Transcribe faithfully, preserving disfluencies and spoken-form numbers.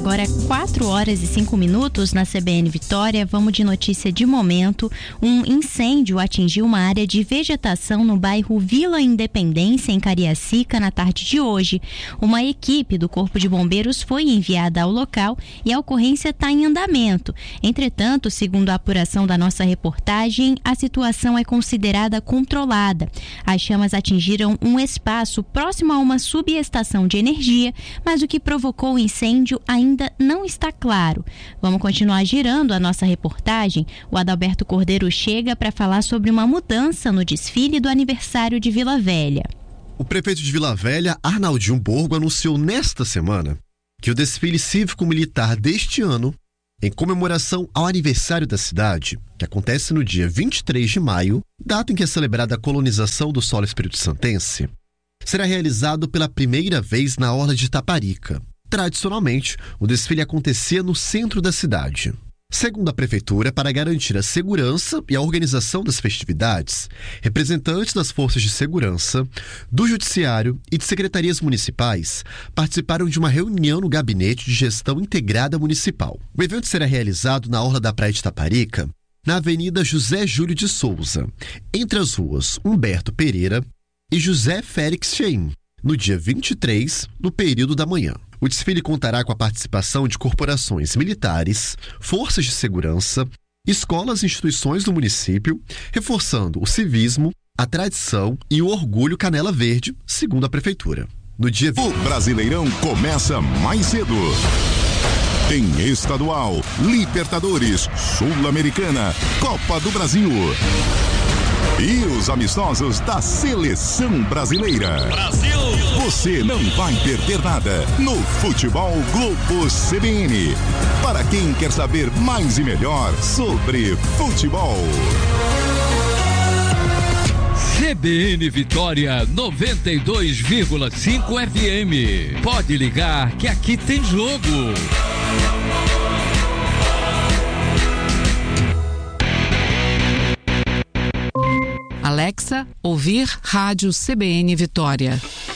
Agora quatro horas e cinco minutos na C B N Vitória. Vamos de notícia de momento. Um incêndio atingiu uma área de vegetação no bairro Vila Independência, em Cariacica, na tarde de hoje. Uma equipe do Corpo de Bombeiros foi enviada ao local e a ocorrência está em andamento. Entretanto, segundo a apuração da nossa reportagem, a situação é considerada controlada. As chamas atingiram um espaço próximo a uma subestação de energia, mas o que provocou o incêndio ainda não está claro. Vamos continuar girando a nossa reportagem. O Adalberto Cordeiro chega para falar sobre uma mudança no desfile do aniversário de Vila Velha. O prefeito de Vila Velha, Arnaldinho Borgo, anunciou nesta semana que o desfile cívico-militar deste ano, em comemoração ao aniversário da cidade, que acontece no dia vinte e três de maio, data em que é celebrada a colonização do solo espírito-santense, será realizado pela primeira vez na orla de Taparica. Tradicionalmente, o desfile acontecia no centro da cidade. Segundo a prefeitura, para garantir a segurança e a organização das festividades, representantes das forças de segurança, do judiciário e de secretarias municipais participaram de uma reunião no Gabinete de Gestão Integrada Municipal. O evento será realizado na orla da Praia de Taparica, na Avenida José Júlio de Souza, entre as ruas Humberto Pereira e José Félix Cheim, no dia vinte e três, no período da manhã. O desfile contará com a participação de corporações militares, forças de segurança, escolas e instituições do município, reforçando o civismo, a tradição e o orgulho Canela Verde, segundo a prefeitura. No dia... O Brasileirão começa mais cedo. Tem estadual, Libertadores, Sul-Americana, Copa do Brasil. E os amistosos da Seleção Brasileira. Brasil! Você não vai perder nada no Futebol Globo C B N. Para quem quer saber mais e melhor sobre futebol. C B N Vitória noventa e dois vírgula cinco F M. Pode ligar que aqui tem jogo. Alexa, ouvir Rádio C B N Vitória.